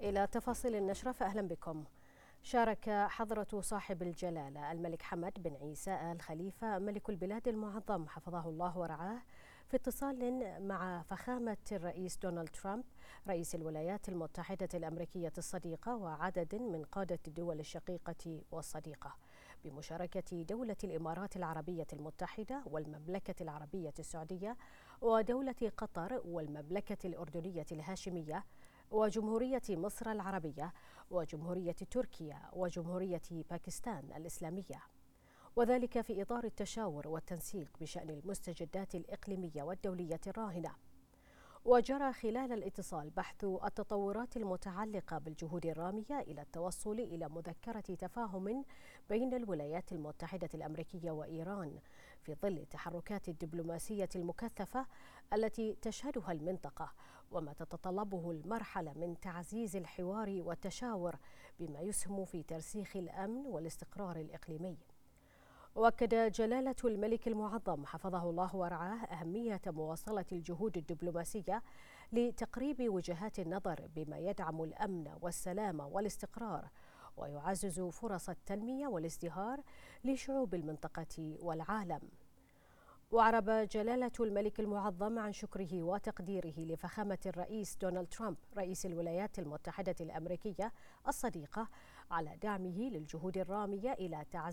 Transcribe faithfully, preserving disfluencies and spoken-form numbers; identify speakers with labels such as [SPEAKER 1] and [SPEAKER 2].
[SPEAKER 1] إلى تفاصيل النشرة فأهلا بكم. شارك حضرة صاحب الجلالة الملك حمد بن عيسى آل خليفة ملك البلاد المعظم حفظه الله ورعاه في اتصال مع فخامة الرئيس دونالد ترامب رئيس الولايات المتحدة الأمريكية الصديقة وعدد من قادة الدول الشقيقة والصديقة بمشاركة دولة الإمارات العربية المتحدة والمملكة العربية السعودية ودولة قطر والمملكة الأردنية الهاشمية وجمهورية مصر العربية وجمهورية تركيا وجمهورية باكستان الإسلامية، وذلك في إطار التشاور والتنسيق بشأن المستجدات الإقليمية والدولية الراهنة. وجرى خلال الاتصال بحث التطورات المتعلقة بالجهود الرامية إلى التوصل إلى مذكرة تفاهم بين الولايات المتحدة الأمريكية وإيران في ظل التحركات الدبلوماسية المكثفة التي تشهدها المنطقة، وما تتطلبه المرحلة من تعزيز الحوار والتشاور بما يسهم في ترسيخ الأمن والاستقرار الإقليمي. وأكد جلالة الملك المعظم حفظه الله ورعاه أهمية مواصلة الجهود الدبلوماسية لتقريب وجهات النظر بما يدعم الأمن والسلام والاستقرار ويعزز فرص التنمية والازدهار لشعوب المنطقة والعالم. وأعرب جلالة الملك المعظم عن شكره وتقديره لفخامة الرئيس دونالد ترامب رئيس الولايات المتحدة الأمريكية الصديقة على دعمه للجهود الرامية إلى تعزيز